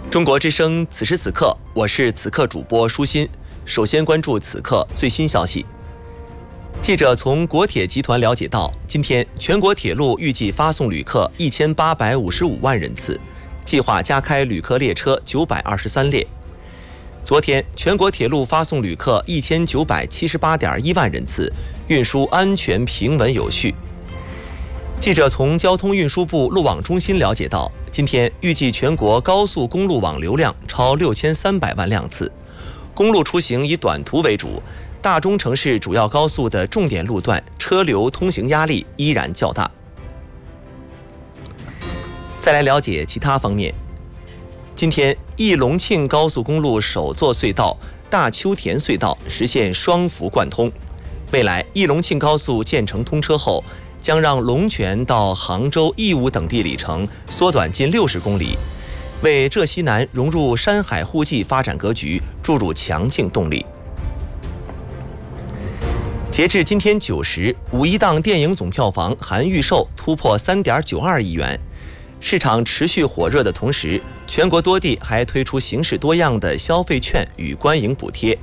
中国之声，此时此刻，我是此刻主播舒心。首先关注此刻最新消息。记者从国铁集团了解到，今天全国铁路预计发送旅客1855万人次，计划加开旅客列车923列。昨天，全国铁路发送旅客1978.1万人次，运输安全平稳有序。记者从交通运输部路网中心了解到，今天预计全国高速公路网流量超6300万辆次，公路出行以短途为主，大中城市主要高速的重点路段车流通行压力依然较大。再来了解其他方面。今天，义隆庆高速公路首座隧道大邱田隧道实现双幅贯通。未来，义隆庆高速建成通车后，将让龙泉到杭州、义乌等地里程缩短近60公里，为浙西南融入山海互济发展格局注入强劲动力。截至今天9时，五一档电影总票房含预售突破3.92亿元。市场持续火热的同时，全国多地还推出形式多样的消费券与观影补贴。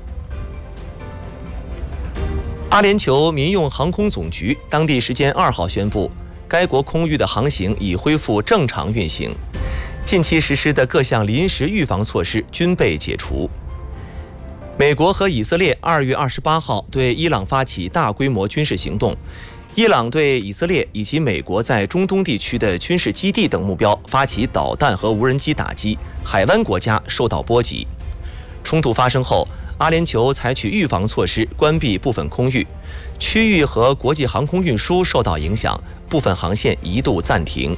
阿联酋民用航空总局当地时间2号宣布，该国空域的航行已恢复正常运行，近期实施的各项临时预防措施均被解除。美国和以色列2月28号对伊朗发起大规模军事行动，伊朗对以色列以及美国在中东地区的军事基地等目标发起导弹和无人机打击，海湾国家受到波及。冲突发生后，阿联酋采取预防措施，关闭部分空域，区域和国际航空运输受到影响，部分航线一度暂停。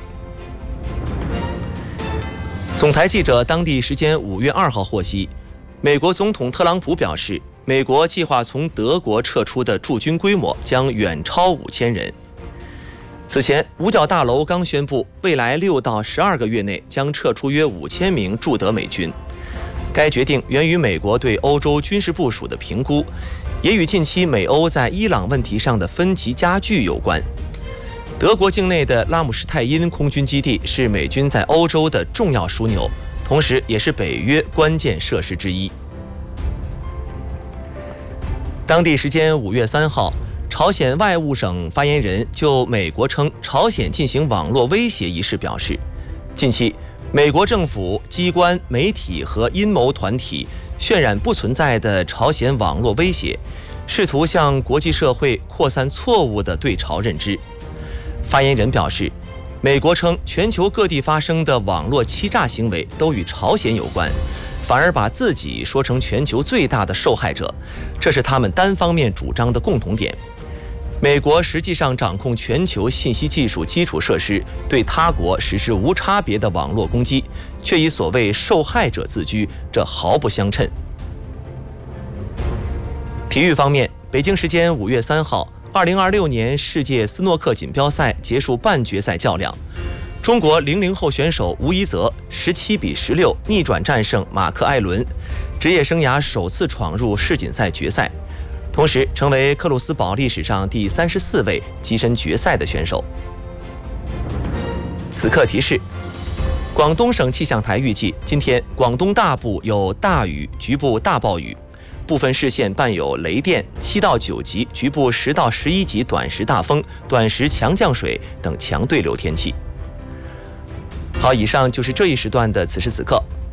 总台记者当地时间5月2号获悉，美国总统特朗普表示，美国计划从德国撤出的驻军规模将远超5000人。此前，五角大楼刚宣布，未来6到12个月内将撤出约5000名驻德美军。该决定源于美国对欧洲军事部署的评估，也与近期美欧在伊朗问题上的分歧加剧有关。德国境内的拉姆施泰因空军基地是美军在欧洲的重要枢纽，同时也是北约关键设施之一。当地时间5月3号，朝鲜外务省发言人就美国称朝鲜进行网络威胁一事表示，近期美国政府机关、媒体和阴谋团体渲染不存在的朝鲜网络威胁，试图向国际社会扩散错误的对朝认知。发言人表示，美国称全球各地发生的网络欺诈行为都与朝鲜有关，反而把自己说成全球最大的受害者，这是他们单方面主张的共同点。美国实际上掌控全球信息技术基础设施，对他国实施无差别的网络攻击，却以所谓受害者自居，这毫不相称。体育方面，北京时间5月3号，2026年世界斯诺克锦标赛结束半决赛较量，中国00后选手吴一泽17比16逆转战胜马克·艾伦，职业生涯首次闯入世锦赛决赛，同时成为克鲁斯堡历史上第34位跻身决赛的选手。此刻提示：广东省气象台预计，今天广东大部有大雨，局部大暴雨，部分市县伴有雷电，7到9级，局部10到11级短时大风、短时强降水等强对流天气。好，以上就是这一时段的此时此刻，